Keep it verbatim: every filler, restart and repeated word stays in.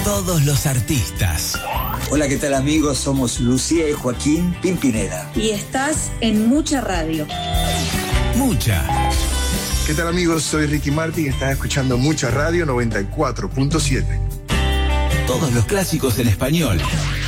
Todos los artistas. Hola, ¿qué tal amigos? Somos Lucía y Joaquín Pimpinela. Y estás en Mucha Radio. Mucha. ¿Qué tal amigos? Soy Ricky Martin y estás escuchando Mucha Radio noventa y cuatro punto siete. Todos los clásicos en español.